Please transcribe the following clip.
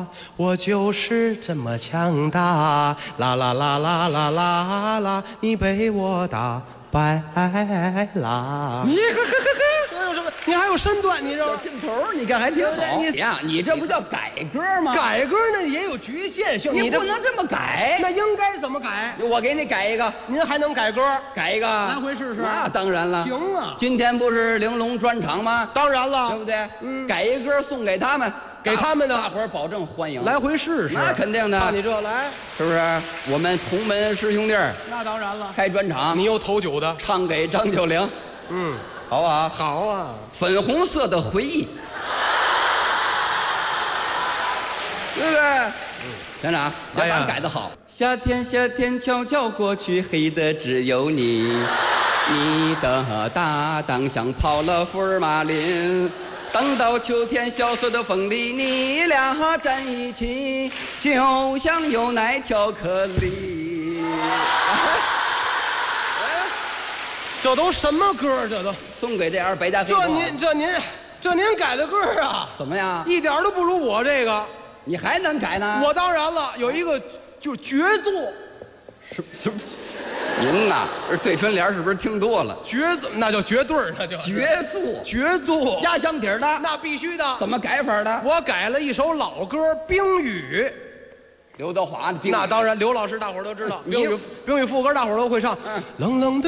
我就是这么强大，啦啦啦啦啦啦啦，你被我打败啦。你有什么？你还有身段，你知道吗？ 镜头你看还挺好。你呀，你这不叫改歌吗？ 改歌呢也有局限性， 你不能这么改。 那应该怎么改？ 我给你改一个， 您还能改歌？ 改一个， 来回试试。 那当然了。 行啊， 今天不是玲珑专场吗？ 当然了， 对不对？改一歌送给他们， 给他们的大伙儿保证欢迎。 来回试试， 那肯定的。 看你这来， 是不是？我们同门师兄弟那当然了。 开专场， 你有头酒的， 唱给张九龄。好不好？ 好啊。 粉红色的回忆，是不是？团长，这咱改得好。夏天，夏天悄悄过去，黑的只有你。你的搭档像跑了福尔马林。等到秋天萧瑟的风里，你俩站一起，就像牛奶巧克力。 这都什么歌？这都送给这样白家黑。 这您改的歌啊？ 怎么样？ 一点都不如我这个。 你还能改呢？ 我当然了，有一个就是绝作。 什么？您呐，这对春联是不是听多了？ 那叫绝对儿，那叫绝作。 绝作， 压箱底儿的， 那必须的。 怎么改法的？ 我改了一首老歌《冰雨》。 刘德华的冰雨。 那当然，刘老师大伙儿都知道。冰雨副歌大伙儿都会唱。冷冷的